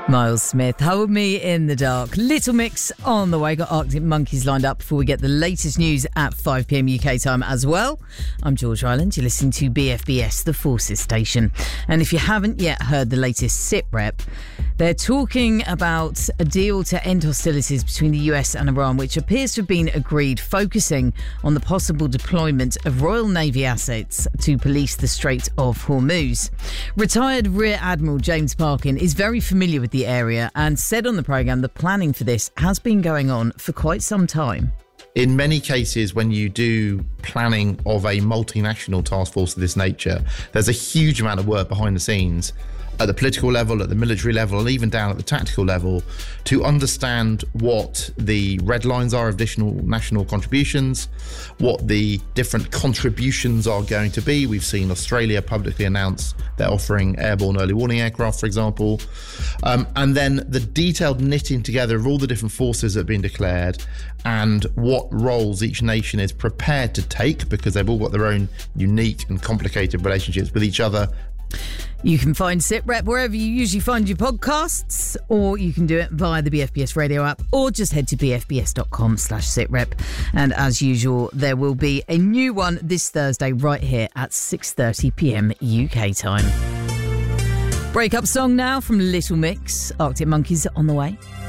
Miles Smith, Hold Me in the Dark. Little Mix on the way. Got Arctic Monkeys lined up before we get the latest news at 5 p.m. UK time as well. I'm George Island. You're listening to BFBS, the Forces Station. And if you haven't yet heard the latest SITREP, they're talking about a deal to end hostilities between the US and Iran, which appears to have been agreed, focusing on the possible deployment of Royal Navy assets to police the Strait of Hormuz. Retired Rear Admiral James Parkin is very familiar with the area and said on the programme the planning for this has been going on for quite some time. In many cases, when you do planning of a multinational task force of this nature, there's a huge amount of work behind the scenes at the political level, at the military level, and even down at the tactical level to understand what the red lines are of additional national contributions, what the different contributions are going to be. We've seen Australia publicly announce they're offering airborne early warning aircraft, for example. And then the detailed knitting together of all the different forces that have been declared and what roles each nation is prepared to take, because they've all got their own unique and complicated relationships with each other. You can find SITREP wherever you usually find your podcasts, or you can do it via the BFBS radio app, or just head to bfbs.com/SITREP. And as usual, there will be a new one this Thursday right here at 6:30 p.m. UK time. Break up song now from Little Mix. Arctic Monkeys on the way.